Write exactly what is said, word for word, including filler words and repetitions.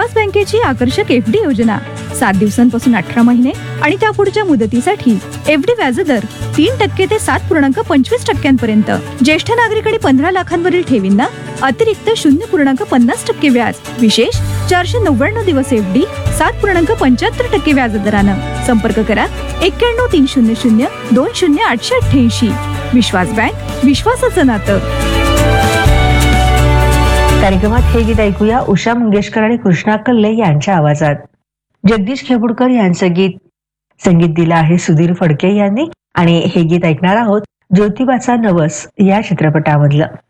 विश्वास बँकेची आकर्षक F D योजना सात दिवसांपासून अठरा महिने आणि त्या पुढच्या मुदतीसाठी एफ डी व्याजदर तीन टक्के ते सात पूर्णांक पंचवीस टक्क्यांपर्यंत. ज्येष्ठ नागरिक आणि पंधरा लाखांवरील ठेवींना अतिरिक्त शून्य पूर्णांक पन्नास टक्के व्याज. विशेष चारशे नव्याण्णव दिवस एफ डी सात पूर्णांक पंच्याहत्तर टक्के व्याजदरानं. संपर्क करा एक्क्याण्णव तीन शून्य शून्य दोन शून्य आठशे अठ्ठ्याऐंशी. विश्वास बँक, विश्वासाचं नातं. कार्यक्रमात हे गीत ऐकूया उषा मंगेशकर आणि कृष्णा कल्ले यांच्या आवाजात. जगदीश खेपुडकर यांचं गीत संगीत दिलं आहे सुधीर फडके यांनी आणि हे गीत ऐकणार आहोत ज्योतिबाचा नवस या चित्रपटामधलं.